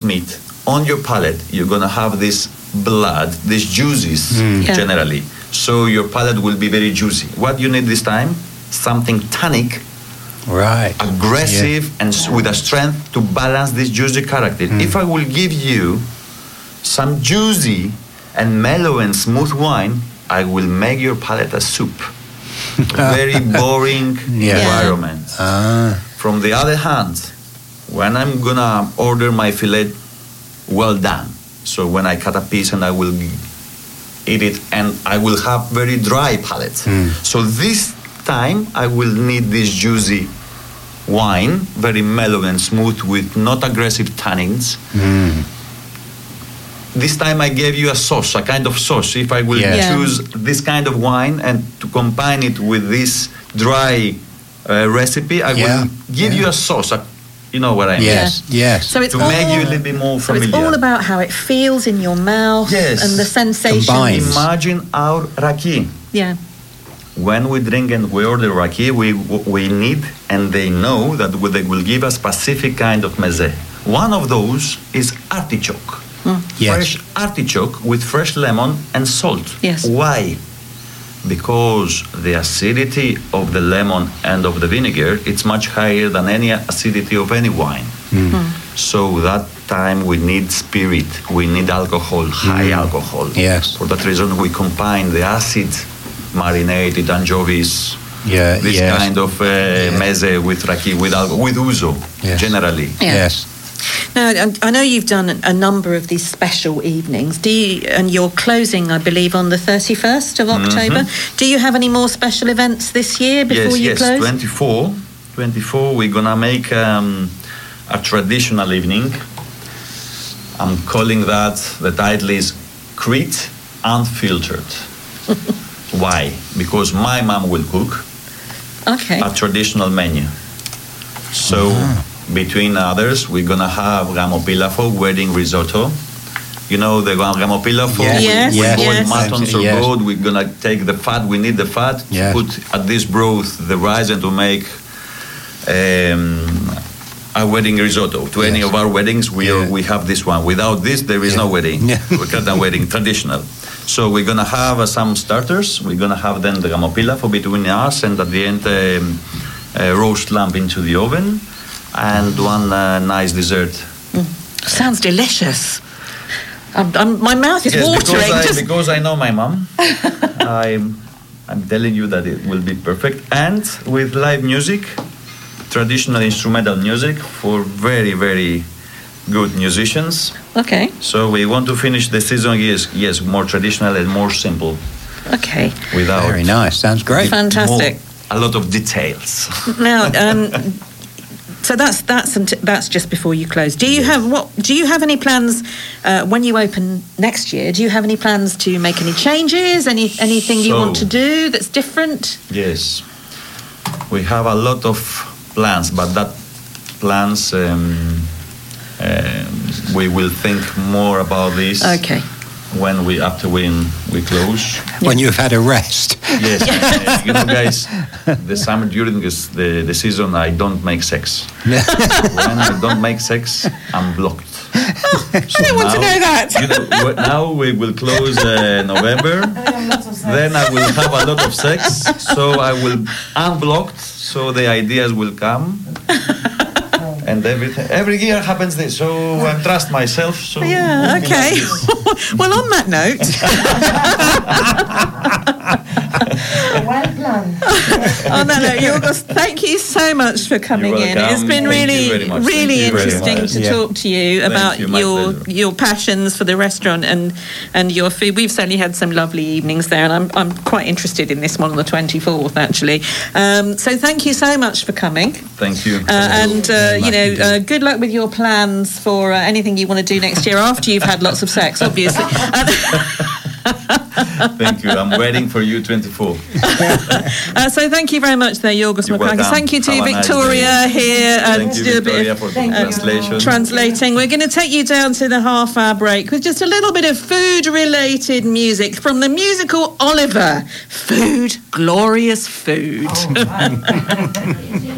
meat, on your palate, you're going to have this blood, these juices generally. So your palate will be very juicy. What you need this time? Something tannic, right, aggressive, and with a strength to balance this juicy character. If I will give you some juicy and mellow and smooth wine, I will make your palate a soup. Very boring environment. From the other hand, when I'm gonna order my fillet well done, so when I cut a piece and I will eat it, and I will have very dry palate. So this time I will need this juicy wine, very mellow and smooth with not aggressive tannins. This time I gave you a sauce, a kind of sauce. If I will choose this kind of wine and to combine it with this dry recipe, I will give you a sauce. You know what I mean? Yes. So it's to make you a little bit more familiar. So it's all about how it feels in your mouth and the sensation. Combines. Imagine our raki. Yeah. When we drink and we order raki, we need, and they know that they will give a specific kind of meze. One of those is artichoke. Fresh artichoke with fresh lemon and salt. Yes. Why? Because the acidity of the lemon and of the vinegar, it's much higher than any acidity of any wine. So that time we need spirit, we need alcohol, high alcohol. Yes. For that reason we combine the acid marinated anchovies, this kind of meze with raki, with ouzo, generally. Yes. Now, I know you've done a number of these special evenings. And you're closing, I believe, on the 31st of October. Do you have any more special events this year before you close? Yes, 24, we're going to make a traditional evening. I'm calling that, the title is Crete Unfiltered. Why? Because my mom will cook a traditional menu. So... Between others, we're going to have gamopilafo, wedding risotto. You know the gamopilafo? We boil muttons or goat. We're going to take the fat. We need the fat to put at this broth the rice and to make a wedding risotto. To any of our weddings, we have this one. Without this, there is no wedding. We cut a wedding, traditional. So we're going to have some starters. We're going to have then the gamopilafo between us, and at the end, roast lamb into the oven. And one nice dessert. Sounds delicious. My mouth is watering. Because I know my mom, I'm telling you that it will be perfect. And with live music, traditional instrumental music for very, very good musicians. Okay. So we want to finish the season, yes, more traditional and more simple. Okay. Without very nice. Sounds great. Fantastic. A lot of details. Now, so that's just before you close. Do you have any plans when you open next year? Do you have any plans to make any changes? Anything you want to do that's different? Yes, we have a lot of plans, but that plans we will think more about this. Okay. After we close. When you've had a rest. Yes. You know, guys, the summer during the season, I don't make sex. When I don't make sex, I'm blocked. I don't want to know that. You know, now we will close November. Then I will have a lot of sex. So I will unblocked. So the ideas will come. And every year happens this, so I trust myself. So okay. Well, on that note, well planned. On that note, Yorgos, thank you so much for coming in. It's been really interesting to talk to you about your passions for the restaurant and your food. We've certainly had some lovely evenings there, and I'm quite interested in this one on the 24th, actually. So thank you so much for coming. Thank you. Good luck with your plans for anything you want to do next year after you've had lots of sex, obviously. Thank you. I'm waiting for you 24. So thank you very much there, Yorgos Makrakis. Thank you to Victoria here and do a bit of translating. We're going to take you down to the half-hour break with just a little bit of food-related music from the musical Oliver. Food, glorious food.